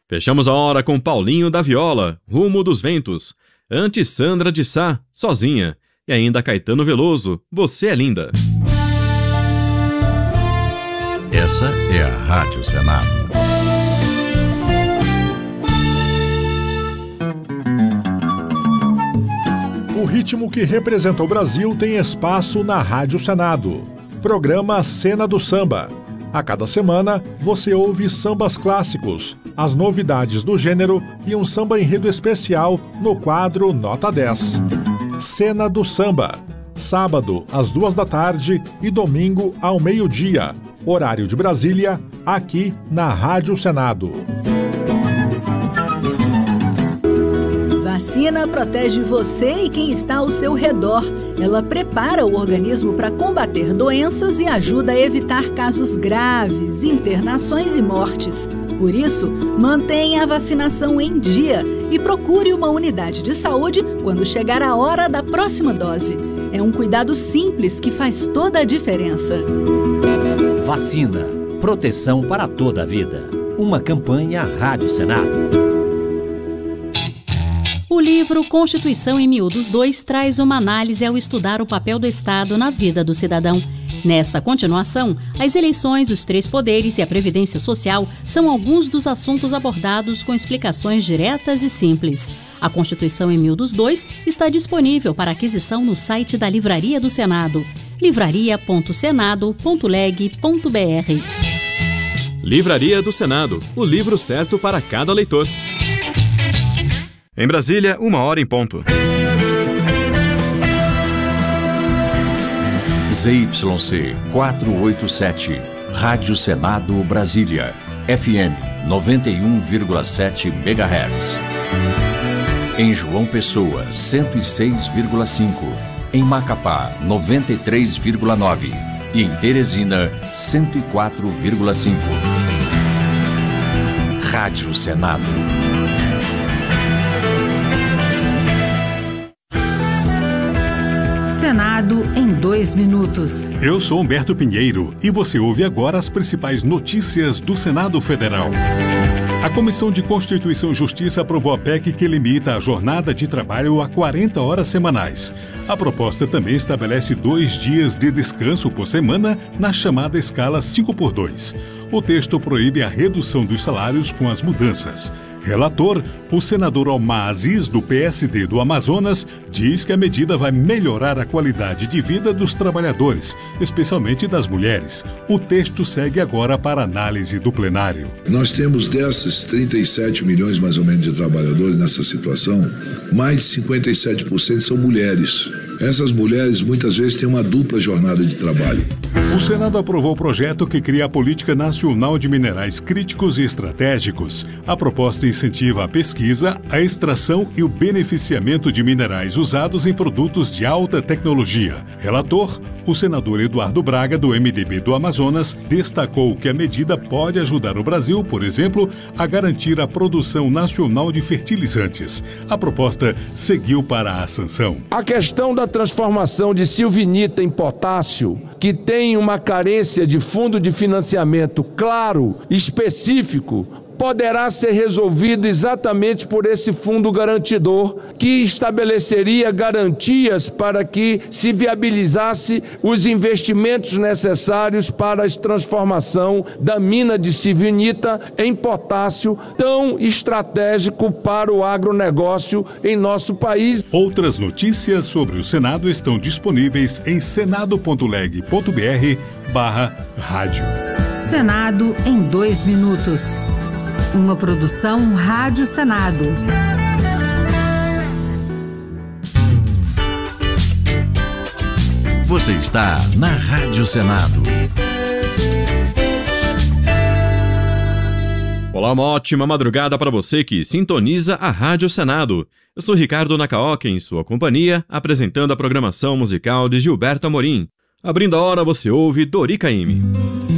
Fechamos a hora com Paulinho da Viola, Rumo dos Ventos. Antes Sandra de Sá, Sozinha. E ainda Caetano Veloso, Você é Linda. Essa é a Rádio Senado. O ritmo que representa o Brasil tem espaço na Rádio Senado. Programa Cena do Samba. A cada semana, você ouve sambas clássicos, as novidades do gênero e um samba enredo especial no quadro Nota 10. Cena do Samba. Sábado, às 14h e domingo, ao meio-dia. Horário de Brasília, aqui na Rádio Senado. Vacina protege você e quem está ao seu redor. Ela prepara o organismo para combater doenças e ajuda a evitar casos graves, internações e mortes. Por isso, mantenha a vacinação em dia e procure uma unidade de saúde quando chegar a hora da próxima dose. É um cuidado simples que faz toda a diferença. Vacina. Proteção para toda a vida. Uma campanha Rádio Senado. O livro Constituição em Miúdos 2 traz uma análise ao estudar o papel do Estado na vida do cidadão. Nesta continuação, as eleições, os três poderes e a previdência social são alguns dos assuntos abordados com explicações diretas e simples. A Constituição em Miúdos 2 está disponível para aquisição no site da Livraria do Senado, livraria.senado.leg.br. Livraria do Senado, o livro certo para cada leitor. Em Brasília, 1h em ponto. ZYC 487, Rádio Senado Brasília, FM 91,7 MHz. Em João Pessoa, 106,5. Em Macapá, 93,9. E em Teresina, 104,5. Rádio Senado. Senado em 2 minutos. Eu sou Humberto Pinheiro e você ouve agora as principais notícias do Senado Federal. A Comissão de Constituição e Justiça aprovou a PEC que limita a jornada de trabalho a 40 horas semanais. A proposta também estabelece 2 dias de descanso por semana na chamada escala 5x2. O texto proíbe a redução dos salários com as mudanças. Relator, o senador Almar Aziz, do PSD do Amazonas, diz que a medida vai melhorar a qualidade de vida dos trabalhadores, especialmente das mulheres. O texto segue agora para análise do plenário. Nós temos desses 37 milhões mais ou menos de trabalhadores nessa situação, mais de 57% são mulheres. Essas mulheres muitas vezes têm uma dupla jornada de trabalho. O Senado aprovou o projeto que cria a Política Nacional de Minerais Críticos e Estratégicos. A proposta incentiva a pesquisa, a extração e o beneficiamento de minerais usados em produtos de alta tecnologia. Relator, o senador Eduardo Braga, do MDB do Amazonas, destacou que a medida pode ajudar o Brasil, por exemplo, a garantir a produção nacional de fertilizantes. A proposta seguiu para a sanção. A questão da transformação de silvinita em potássio, que tem uma carência de fundo de financiamento claro, específico, poderá ser resolvido exatamente por esse fundo garantidor, que estabeleceria garantias para que se viabilizasse os investimentos necessários para a transformação da mina de silvinita em potássio, tão estratégico para o agronegócio em nosso país. Outras notícias sobre o Senado estão disponíveis em senado.leg.br/rádio. Senado em 2 minutos. Uma produção Rádio Senado. Você está na Rádio Senado. Olá, uma ótima madrugada para você que sintoniza a Rádio Senado. Eu sou Ricardo Nakaoka, em sua companhia, apresentando a programação musical de Gilberto Amorim. Abrindo a hora, você ouve Dori Caymmi.